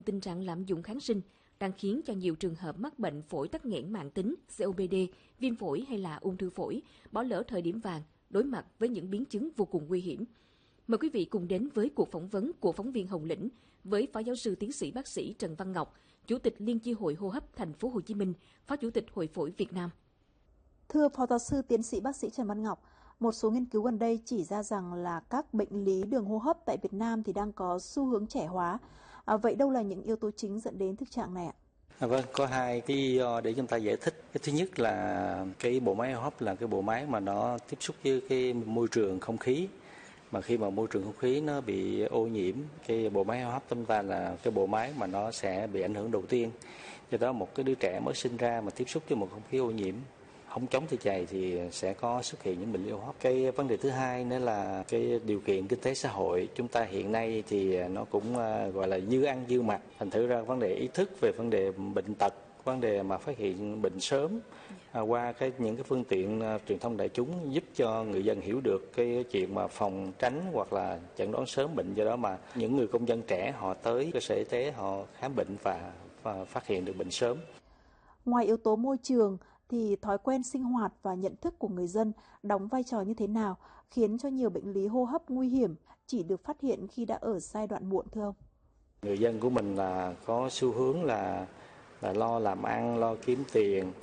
Tình trạng lạm dụng kháng sinh đang khiến cho nhiều trường hợp mắc bệnh phổi tắc nghẽn mãn tính, COPD, viêm phổi hay là ung thư phổi, bỏ lỡ thời điểm vàng, đối mặt với những biến chứng vô cùng nguy hiểm. Mời quý vị cùng đến với cuộc phỏng vấn của phóng viên Hồng Lĩnh với Phó Giáo sư Tiến sĩ Bác sĩ Trần Văn Ngọc, Chủ tịch Liên chi hội hô hấp Thành phố Hồ Chí Minh, Phó Chủ tịch Hội phổi Việt Nam. Thưa Phó Giáo sư Tiến sĩ Bác sĩ Trần Văn Ngọc, một số nghiên cứu gần đây chỉ ra rằng là các bệnh lý đường hô hấp tại Việt Nam thì đang có xu hướng trẻ hóa. Vậy đâu là những yếu tố chính dẫn đến thực trạng này ạ? Vâng, có hai cái lý do để chúng ta giải thích. Cái thứ nhất là cái bộ máy hô hấp là cái bộ máy mà nó tiếp xúc với cái môi trường không khí. Mà khi mà môi trường không khí nó bị ô nhiễm, cái bộ máy hô hấp chúng ta là cái bộ máy mà nó sẽ bị ảnh hưởng đầu tiên. Do đó một cái đứa trẻ mới sinh ra mà tiếp xúc với một không khí ô nhiễm, không chống thì chày thì sẽ có xuất hiện những bệnh lý hô hấp. Cái vấn đề thứ hai nữa là cái điều kiện kinh tế xã hội chúng ta hiện nay thì nó cũng gọi là dư ăn dư mặc. Thành thử ra vấn đề ý thức về vấn đề bệnh tật, vấn đề mà phát hiện bệnh sớm qua những cái phương tiện truyền thông đại chúng giúp cho người dân hiểu được cái chuyện mà phòng tránh hoặc là chẩn đoán sớm bệnh. Do đó mà những người công dân trẻ họ tới cơ sở y tế họ khám bệnh và phát hiện được bệnh sớm. Ngoài yếu tố môi trường thì thói quen sinh hoạt và nhận thức của người dân đóng vai trò như thế nào khiến cho nhiều bệnh lý hô hấp nguy hiểm chỉ được phát hiện khi đã ở giai đoạn muộn thưa ông? Người dân của mình là có xu hướng là lo làm ăn, lo kiếm tiền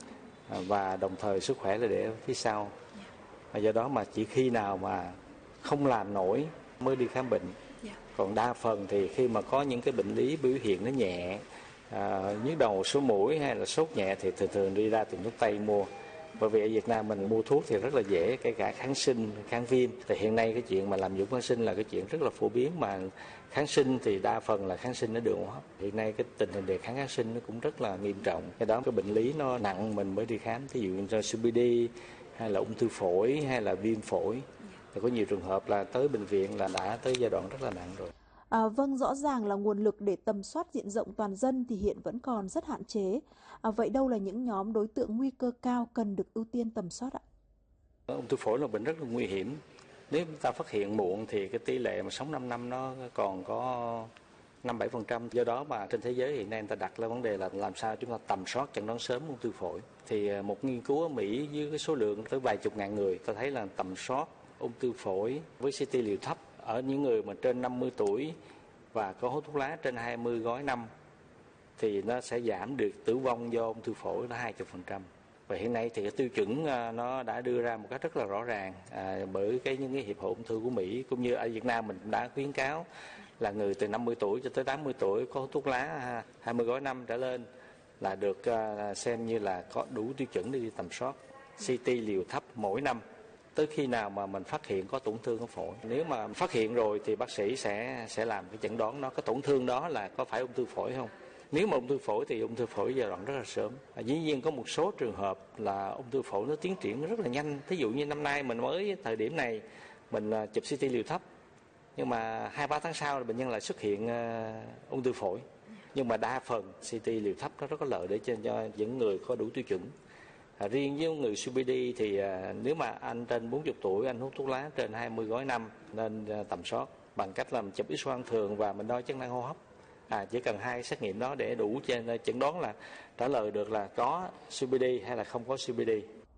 và đồng thời sức khỏe là để ở phía sau. Do đó mà chỉ khi nào mà không làm nổi mới đi khám bệnh. Còn đa phần thì khi mà có những cái bệnh lý biểu hiện nó nhẹ, nhức đầu, sổ mũi hay là sốt nhẹ thì thường đi ra tiệm thuốc Tây mua. Bởi vì ở Việt Nam mình mua thuốc thì rất là dễ, kể cả kháng sinh, kháng viêm. Thì hiện nay cái chuyện mà lạm dụng kháng sinh là cái chuyện rất là phổ biến, mà kháng sinh thì đa phần là kháng sinh ở đường hô hấp. Hiện nay cái tình hình đề kháng kháng sinh nó cũng rất là nghiêm trọng. Cái đó cái bệnh lý nó nặng mình mới đi khám, ví dụ như COPD hay là ung thư phổi hay là viêm phổi. Thì có nhiều trường hợp là tới bệnh viện là đã tới giai đoạn rất là nặng rồi. Vâng, rõ ràng là nguồn lực để tầm soát diện rộng toàn dân thì hiện vẫn còn rất hạn chế. Vậy đâu là những nhóm đối tượng nguy cơ cao cần được ưu tiên tầm soát ạ? Ung thư phổi là bệnh rất là nguy hiểm. Nếu chúng ta phát hiện muộn thì cái tỷ lệ mà sống 5 năm nó còn có 5-7%. Do đó mà trên thế giới hiện nay người ta đặt ra vấn đề là làm sao chúng ta tầm soát chẩn đoán sớm ung thư phổi. Thì một nghiên cứu ở Mỹ với cái số lượng tới vài chục ngàn người, ta thấy là tầm soát ung thư phổi với CT liều thấp ở những người mà trên 50 tuổi và có hút thuốc lá trên 20 gói năm thì nó sẽ giảm được tử vong do ung thư phổi là 20%. Và hiện nay thì cái tiêu chuẩn nó đã đưa ra một cách rất là rõ ràng bởi những cái hiệp hội ung thư của Mỹ, cũng như ở Việt Nam mình đã khuyến cáo là người từ 50 tuổi cho tới 80 tuổi có hút thuốc lá 20 gói năm trở lên là được xem như là có đủ tiêu chuẩn để đi tầm soát CT liều thấp mỗi năm. Tới khi nào mà mình phát hiện có tổn thương ở phổi, nếu mà phát hiện rồi thì bác sĩ sẽ làm cái chẩn đoán nó, cái tổn thương đó là có phải ung thư phổi không. Nếu mà ung thư phổi thì ung thư phổi giai đoạn rất là sớm. Dĩ nhiên có một số trường hợp là ung thư phổi nó tiến triển rất là nhanh. Thí dụ như năm nay mình mới thời điểm này mình chụp CT liều thấp, nhưng mà 2-3 tháng sau là bệnh nhân lại xuất hiện ung thư phổi. Nhưng mà đa phần CT liều thấp nó rất có lợi để cho những người có đủ tiêu chuẩn. Riêng với người COPD thì nếu mà anh trên 40 tuổi, anh hút thuốc lá trên 20 gói năm nên tầm soát bằng cách làm chụp X-quang thường và mình đo chức năng hô hấp. Chỉ cần 2 xét nghiệm đó để đủ chẩn đoán là trả lời được là có COPD hay là không có COPD.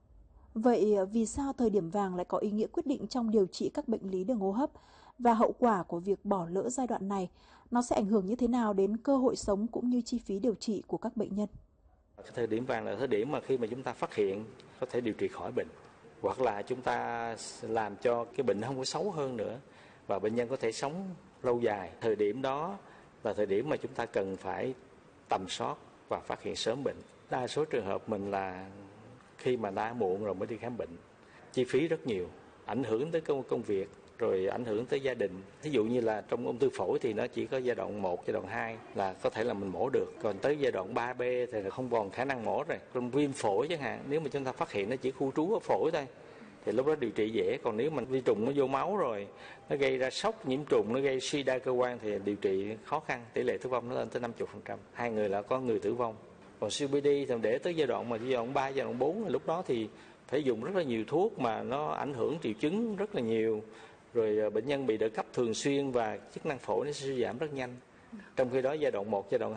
Vậy vì sao thời điểm vàng lại có ý nghĩa quyết định trong điều trị các bệnh lý đường hô hấp và hậu quả của việc bỏ lỡ giai đoạn này nó sẽ ảnh hưởng như thế nào đến cơ hội sống cũng như chi phí điều trị của các bệnh nhân? Cái thời điểm vàng là thời điểm mà khi mà chúng ta phát hiện có thể điều trị khỏi bệnh, hoặc là chúng ta làm cho cái bệnh không có xấu hơn nữa và bệnh nhân có thể sống lâu dài. Thời điểm đó là thời điểm mà chúng ta cần phải tầm soát và phát hiện sớm bệnh. Đa số trường hợp mình là khi mà đã muộn rồi mới đi khám bệnh, chi phí rất nhiều, ảnh hưởng tới công việc, rồi ảnh hưởng tới gia đình. Ví dụ như là trong ung thư phổi thì nó chỉ có giai đoạn 1, giai đoạn 2 là có thể là mình mổ được. Còn tới giai đoạn 3B thì không còn khả năng mổ rồi. Còn viêm phổi chẳng hạn, nếu mà chúng ta phát hiện nó chỉ khu trú ở phổi thôi thì lúc đó điều trị dễ. Còn nếu mà vi trùng nó vô máu rồi, nó gây ra sốc nhiễm trùng, nó gây suy đa cơ quan thì điều trị khó khăn, tỷ lệ tử vong nó lên tới 50%. 2 người là có người tử vong. Còn COPD thì để tới giai đoạn mà giai đoạn 3, giai đoạn 4 lúc đó thì phải dùng rất là nhiều thuốc mà nó ảnh hưởng triệu chứng rất là nhiều. Rồi bệnh nhân bị đợt cấp thường xuyên và chức năng phổi nó suy giảm rất nhanh. Trong khi đó giai đoạn 1, giai đoạn